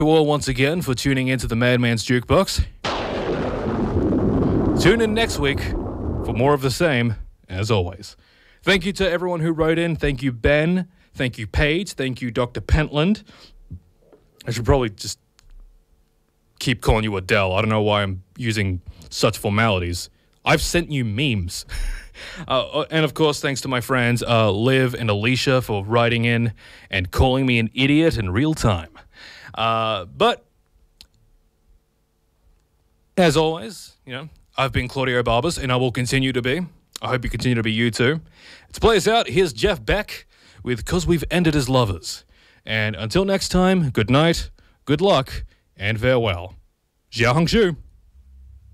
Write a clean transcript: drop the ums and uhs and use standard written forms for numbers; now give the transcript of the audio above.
you all once again for tuning into the Madman's Jukebox. Tune in next week for more of the same, as always. Thank you to everyone who wrote in. Thank you, Ben. Thank you, Paige. Thank you, Dr. Pentland. I should probably just keep calling you Adele. I don't know why I'm using such formalities. I've sent you memes. And of course, thanks to my friends Liv and Alicia for writing in and calling me an idiot in real time. But as always, I've been Claudio Barbas, and I will continue to be. I hope you continue to be you too. To play us out, here's Jeff Beck with "'Cause We've Ended as Lovers." And until next time, good night, good luck, and farewell. Jiao Hong Shu.